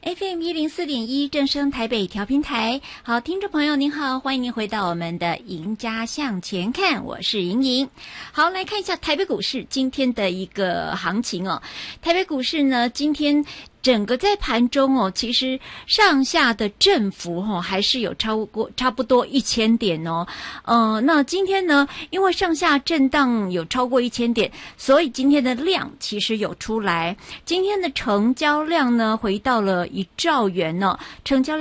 FM104.1正声台北调频台。好，听众朋友您好，欢迎您回到我们的赢家向前看，我是莹莹。好，来看一下台北股市今天的一个行情哦。台北股市呢，今天整个在盘中哦，其实上下的振幅还是有差不多1000点哦。那今天呢，因为上下震荡有超过1000点，所以今天的量其实有出来。今天的成交量呢，回到了1兆元哦，成交量